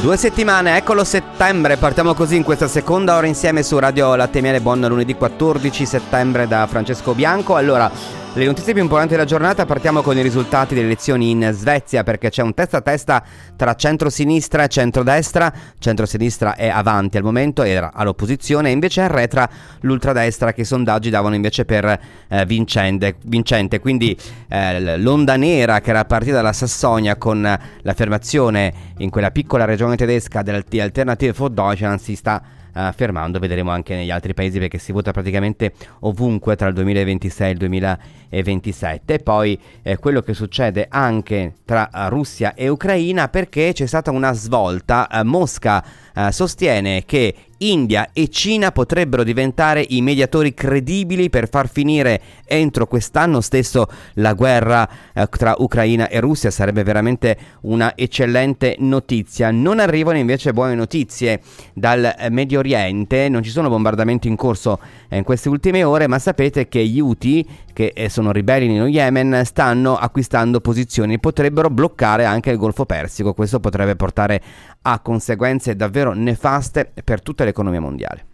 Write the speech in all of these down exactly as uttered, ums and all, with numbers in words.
Due settimane, eccolo settembre, partiamo così in questa seconda ora insieme su Radio Latte e Miele. Buon lunedì quattordici settembre da Francesco Bianco. Allora, le notizie più importanti della giornata, partiamo con i risultati delle elezioni in Svezia, perché c'è un testa a testa tra centrosinistra e centrodestra. Centrosinistra è avanti al momento, era all'opposizione, e invece arretra l'ultradestra, che i sondaggi davano invece per eh, vincente, vincente. Quindi eh, l'onda nera che era partita dalla Sassonia con l'affermazione in quella piccola regione tedesca del di Alternative für Deutschland si sta Uh, fermando, vedremo anche negli altri paesi, perché si vota praticamente ovunque tra il duemilaventisei e il duemilaventisette. E poi eh, quello che succede anche tra uh, Russia e Ucraina, perché c'è stata una svolta. uh, Mosca uh, sostiene che India e Cina potrebbero diventare i mediatori credibili per far finire entro quest'anno stesso la guerra eh, tra Ucraina e Russia. Sarebbe veramente una eccellente notizia. Non arrivano invece buone notizie dal eh, Medio Oriente. Non ci sono bombardamenti in corso eh, in queste ultime ore, ma sapete che gli Houthi, che eh, sono ribelli nello Yemen, stanno acquistando posizioni, potrebbero bloccare anche il Golfo Persico. Questo potrebbe portare a conseguenze davvero nefaste per tutta l'economia mondiale.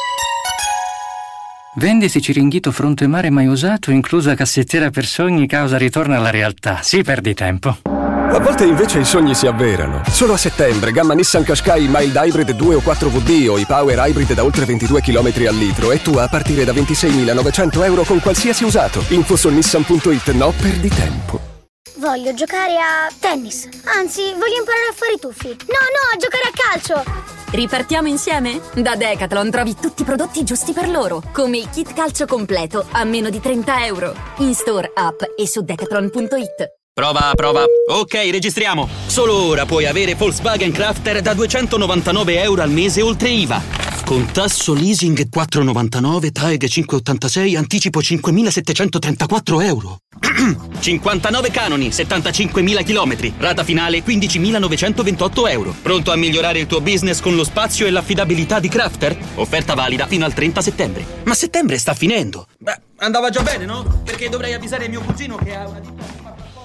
Vendisi Ciringhito fronte mare mai usato, inclusa cassettiera per sogni, causa ritorno alla realtà. Sì, perdi tempo. A volte invece i sogni si avverano. Solo a settembre, gamma Nissan Qashqai Mild Hybrid due o quattro V D o i Power Hybrid da oltre ventidue chilometri al litro e tu a partire da ventiseiemilanovecento euro con qualsiasi usato. Info su nissan punto it. No, perdi tempo. Voglio giocare a tennis. Anzi, voglio imparare a fare i tuffi. No, no, a giocare a calcio. Ripartiamo insieme? Da Decathlon trovi tutti i prodotti giusti per loro, come il kit calcio completo a meno di trenta euro. In store, app e su decathlon punto it. Prova, prova. Ok, registriamo. Solo ora puoi avere Volkswagen Crafter da duecentonovantanove euro al mese oltre I V A. Con tasso leasing quattro virgola novantanove, T A E G cinque virgola ottantasei, anticipo cinquemilasettecentotrentaquattro euro. cinquantanove canoni, settantacinquemila chilometri, rata finale quindicimilanovecentoventotto euro. Pronto a migliorare il tuo business con lo spazio e l'affidabilità di Crafter? Offerta valida fino al trenta settembre. Ma settembre sta finendo. Beh, andava già bene, no? Perché dovrei avvisare mio cugino che ha una ditta.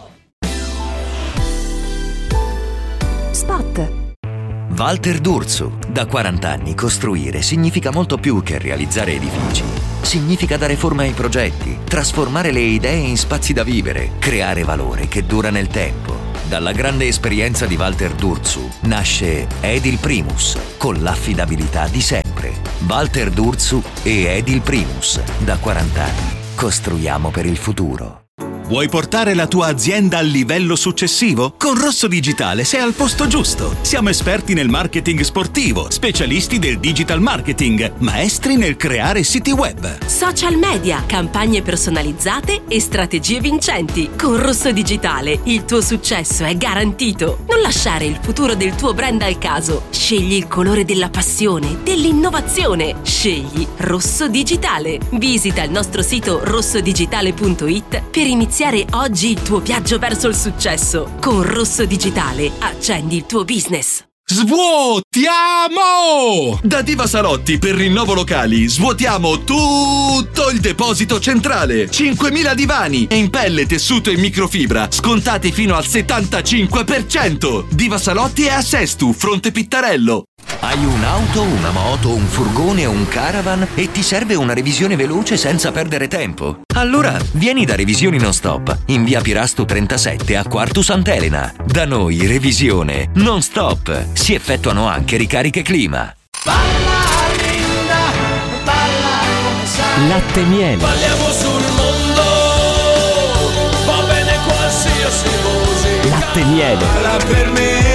Spot. Walter D'Urso. Da quaranta anni costruire significa molto più che realizzare edifici. Significa dare forma ai progetti, trasformare le idee in spazi da vivere, creare valore che dura nel tempo. Dalla grande esperienza di Walter D'Urso nasce Edil Primus, con l'affidabilità di sempre. Walter D'Urso e Edil Primus. Da quaranta anni costruiamo per il futuro. Vuoi portare la tua azienda al livello successivo? Con Rosso Digitale sei al posto giusto. Siamo esperti nel marketing sportivo, specialisti del digital marketing, maestri nel creare siti web, social media, campagne personalizzate e strategie vincenti. Con Rosso Digitale il tuo successo è garantito. Non lasciare il futuro del tuo brand al caso. Scegli il colore della passione, dell'innovazione. Scegli Rosso Digitale. Visita il nostro sito rosso digitale punto it per iniziare oggi il tuo viaggio verso il successo. Con Rosso Digitale accendi il tuo business. Svuotiamo! Da Diva Salotti per rinnovo locali svuotiamo tutto il deposito centrale. cinquemila divani in pelle, tessuto e microfibra scontati fino al settantacinque per cento. Diva Salotti è a Sestu, Fronte Pittarello. Hai un'auto, una moto, un furgone o un caravan e ti serve una revisione veloce senza perdere tempo? Allora vieni da Revisioni Non Stop in via Pirastu trentasette a Quartu Sant'Elena. Da noi revisione non stop. Si effettuano anche ricariche clima. Balla linda, balla come sai. Latte e Miele. Balliamo sul mondo, va bene qualsiasi musica. Latte e Miele. Balla per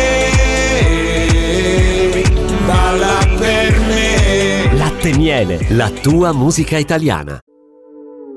me, balla per me. Latte e Miele, la tua musica italiana.